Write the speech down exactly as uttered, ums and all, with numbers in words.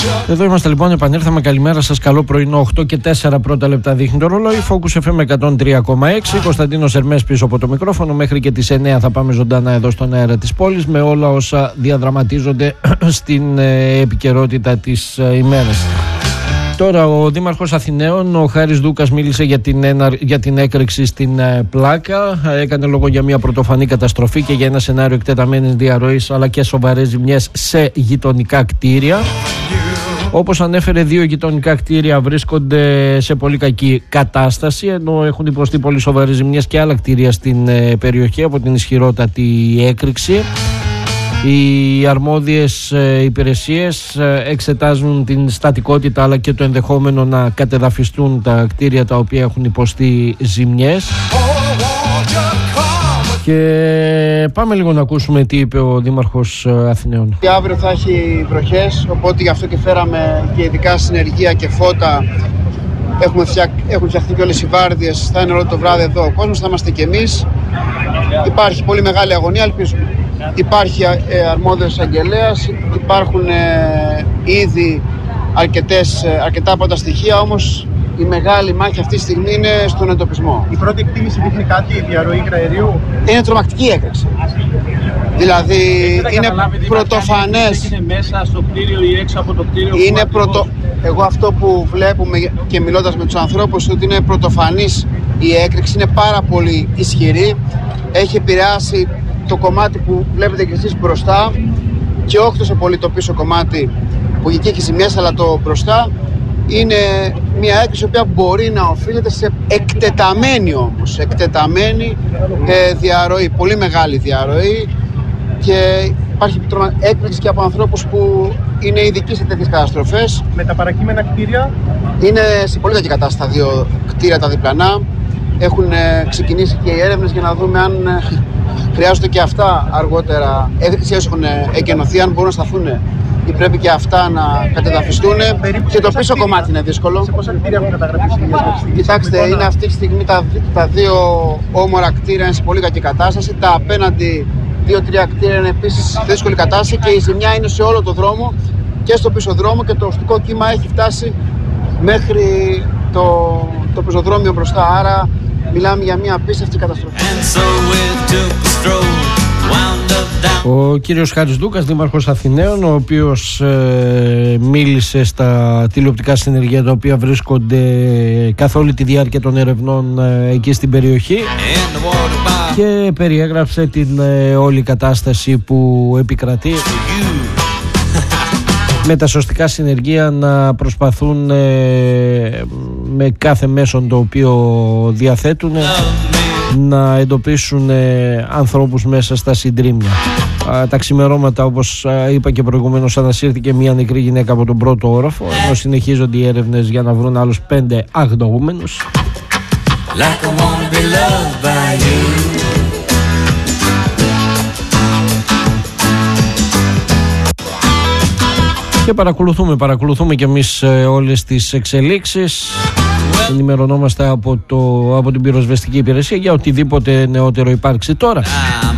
Εδώ είμαστε λοιπόν, επανήρθαμε. Καλημέρα σας, καλό πρωινό. Οκτώ και τέσσερα πρώτα λεπτά δείχνει το ρολόι. Focus εφ εμ εκατόν τρία κόμμα έξι. Κωνσταντίνος Ερμές πίσω από το μικρόφωνο. Μέχρι και τις εννιά θα πάμε ζωντανά εδώ στον αέρα της πόλης με όλα όσα διαδραματίζονται στην επικαιρότητα της ημέρας. Τώρα ο Δήμαρχος Αθηναίων, ο Χάρης Δούκας, μίλησε για την, ένα, για την έκρηξη στην Πλάκα. Έκανε λόγο για μια πρωτοφανή καταστροφή και για ένα σενάριο εκτεταμένης διαρροής αλλά και σοβαρές ζημιές σε γειτονικά κτίρια. Όπως ανέφερε, δύο γειτονικά κτίρια βρίσκονται σε πολύ κακή κατάσταση, ενώ έχουν υποστεί πολύ σοβαρές ζημιές και άλλα κτίρια στην περιοχή από την ισχυρότατη έκρηξη. Οι αρμόδιες υπηρεσίες εξετάζουν την στατικότητα αλλά και το ενδεχόμενο να κατεδαφιστούν τα κτίρια τα οποία έχουν υποστεί ζημιές. Και πάμε λίγο να ακούσουμε τι είπε ο Δήμαρχος Αθηναίων. Και αύριο θα έχει βροχές, οπότε γι' αυτό και φέραμε και ειδικά συνεργεία και φώτα. Έχουμε φτιαχ... Έχουν φτιαχτεί και όλες οι βάρδιες, θα είναι όλο το βράδυ εδώ ο κόσμος, θα είμαστε και εμείς. Υπάρχει πολύ μεγάλη αγωνία, ελπίζουμε. Υπάρχει ε, αρμόδιος αγγελέας, υπάρχουν ε, ήδη αρκετές, ε, αρκετά πρώτα στοιχεία, όμως η μεγάλη μάχη αυτή τη στιγμή είναι στον εντοπισμό. Η πρώτη εκτίμηση δείχνει κάτι, η διαρροή υγραερίου. Είναι τρομακτική έκρηξη. Δηλαδή είναι πρωτοφανές. Είναι μέσα στο κτίριο ή έξω από το κτίριο. Είναι πρωτο... Εγώ αυτό που βλέπουμε και μιλώντας με τους ανθρώπους, ότι είναι πρωτοφανής η έκρηξη, είναι πάρα πολύ ισχυρή. Έχει επηρεάσει το κομμάτι που βλέπετε και εσείς μπροστά και όχι τόσο πολύ το πίσω κομμάτι που εκεί έχει ζημιές, αλλά το μπροστά είναι μια έκρηξη που μπορεί να οφείλεται σε εκτεταμένη όμως, εκτεταμένη ε, διαρροή, πολύ μεγάλη διαρροή, και υπάρχει έκρηξη και από ανθρώπους που είναι ειδικοί σε τέτοιες καταστροφές. Με τα παρακείμενα κτίρια είναι σε πολύ κακή κατάσταση τα δύο κτίρια τα διπλανά. Έχουν ε, ξεκινήσει και οι έρευνες για να δούμε αν ε, χρειάζονται και αυτά αργότερα, έτσι έχουν εκενωθεί, αν μπορούν να σταθούν ή πρέπει και αυτά να κατεδαφιστούν. Και το πίσω κομμάτι είναι δύσκολο. Σε πόσα κτίρια έχουν καταγραφεί ζημιές? Κοιτάξτε, είναι αυτή τη στιγμή τα, τα δύο όμορα κτίρια είναι σε πολύ κακή κατάσταση. Τα απέναντι δύο-τρία κτίρια είναι επίσης σε δύσκολη κατάσταση και η ζημιά είναι σε όλο το δρόμο και στο πίσω δρόμο, και το οστικό κύμα έχει φτάσει μέχρι το, το πεζοδρόμιο μπροστά. Άρα μιλάμε για μια απίστευτη καταστροφή. Ο κύριος Χάρης Δούκας, Δήμαρχος Αθηναίων, ο οποίος ε, μίλησε στα τηλεοπτικά συνεργεία τα οποία βρίσκονται καθ' όλη τη διάρκεια των ερευνών ε, εκεί στην περιοχή, και περιέγραψε την ε, όλη κατάσταση που επικρατεί, με τα σωστικά συνεργεία να προσπαθούν ε, με κάθε μέσον το οποίο διαθέτουν να εντοπίσουν ε, ανθρώπους μέσα στα συντρίμμια. Α, τα ξημερώματα, όπως α, είπα και προηγουμένως, ανασύρθηκε μια νεκρή γυναίκα από τον πρώτο όροφο, ενώ συνεχίζονται οι έρευνες για να βρουν άλλους πέντε αγνοούμενους. Και παρακολουθούμε, παρακολουθούμε και εμείς ε, όλες τις εξελίξεις. Ενημερωνόμαστε από, το, από την πυροσβεστική υπηρεσία για οτιδήποτε νεότερο υπάρξει τώρα.